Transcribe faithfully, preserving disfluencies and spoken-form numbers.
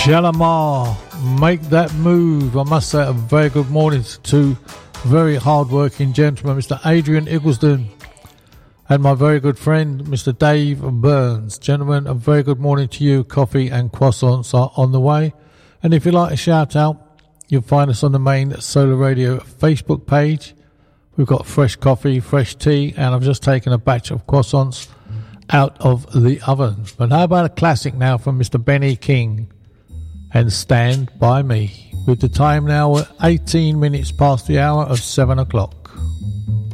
Shalamar, make that move. I must say a very good morning to two very hard-working gentlemen, Mister Adrian Eggleston and my very good friend, Mister Dave Burns. Gentlemen, a very good morning to you. Coffee and croissants are on the way. And if you'd like a shout-out, you'll find us on the main Solar Radio Facebook page. We've got fresh coffee, fresh tea, and I've just taken a batch of croissants out of the oven. But how about a classic now from Mister Benny King and Stand By Me, with the time now at eighteen minutes past the hour of seven o'clock.